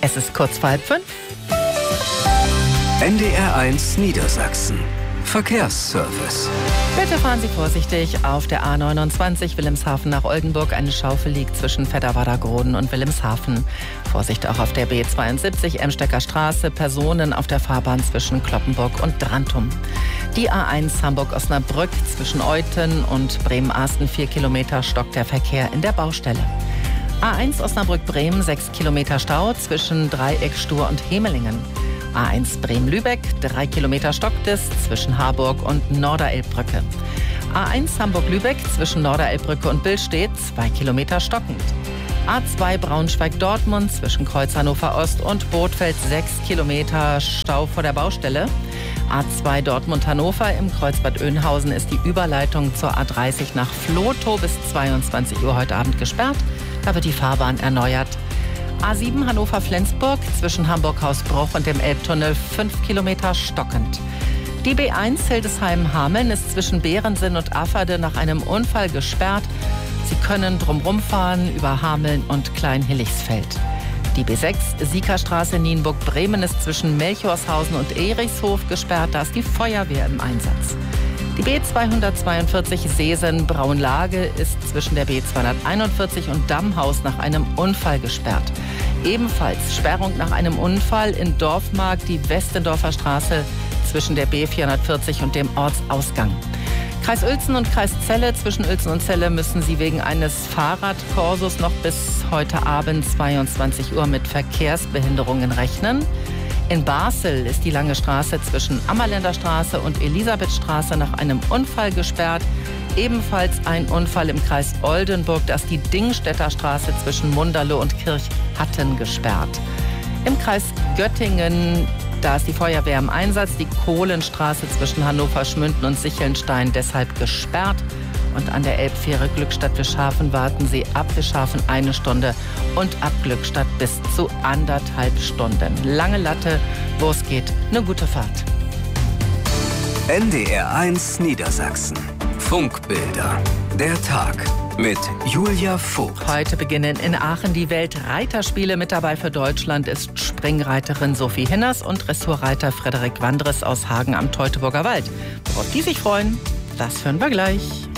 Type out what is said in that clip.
Es ist kurz vor 4:30. NDR1 Niedersachsen. Verkehrsservice. Bitte fahren Sie vorsichtig auf der A29 Wilhelmshaven nach Oldenburg. Eine Schaufel liegt zwischen Fedderwader-Groden und Wilhelmshaven. Vorsicht auch auf der B72 Emstecker Straße. Personen auf der Fahrbahn zwischen Cloppenburg und Drantum. Die A1 Hamburg-Osnabrück zwischen Euthen und Bremen-Arsten 4 Kilometer stockt der Verkehr in der Baustelle. A1 Osnabrück-Bremen 6 Kilometer Stau zwischen Dreieck-Stur und Hemelingen. A1 Bremen-Lübeck, 3 Kilometer stockt es zwischen Harburg und Norderelbbrücke. A1 Hamburg-Lübeck zwischen Norderelbbrücke und Billstedt, 2 Kilometer stockend. A2 Braunschweig-Dortmund zwischen Kreuz Hannover-Ost und Bothfeld, 6 Kilometer Stau vor der Baustelle. A2 Dortmund-Hannover im Kreuz Bad Oeynhausen ist die Überleitung zur A30 nach Vlotho bis 22 Uhr heute Abend gesperrt. Da wird die Fahrbahn erneuert. A7 Hannover-Flensburg zwischen Hamburg-Hausbruch und dem Elbtunnel 5 Kilometer stockend. Die B1 Hildesheim-Hameln ist zwischen Behrensinn und Afferde nach einem Unfall gesperrt. Sie können drumherum fahren über Hameln und Klein-Hillichsfeld. Die B6 Siekerstraße Nienburg-Bremen ist zwischen Melchorshausen und Erichshof gesperrt. Da ist die Feuerwehr im Einsatz. Die B242 Seesen-Braunlage ist zwischen der B241 und Dammhaus nach einem Unfall gesperrt. Ebenfalls Sperrung nach einem Unfall in Dorfmark, die Westendorfer Straße zwischen der B440 und dem Ortsausgang. Kreis Uelzen und Kreis Celle, zwischen Uelzen und Celle müssen Sie wegen eines Fahrradkorsos noch bis heute Abend 22 Uhr mit Verkehrsbehinderungen rechnen. In Basel ist die lange Straße zwischen Ammerländer Straße und Elisabethstraße nach einem Unfall gesperrt. Ebenfalls ein Unfall im Kreis Oldenburg, das die Dingstädter Straße zwischen Munderloh und Kirchhatten gesperrt. Im Kreis Göttingen, da ist die Feuerwehr im Einsatz, die Kohlenstraße zwischen Hannover-Schmünden und Sichelnstein deshalb gesperrt. Und an der Elbfähre Glückstadt-Wischhafen warten Sie ab Wischhafen 1 Stunde und ab Glückstadt bis zu 1,5 Stunden. Lange Latte, wo es geht, eine gute Fahrt. NDR1 Niedersachsen. Funkbilder. Der Tag mit Julia Vogt. Heute beginnen in Aachen die Weltreiterspiele. Mit dabei für Deutschland ist Springreiterin Sophie Hinners und Dressurreiter Frederik Wandres aus Hagen am Teutoburger Wald. Worauf die sich freuen, das hören wir gleich.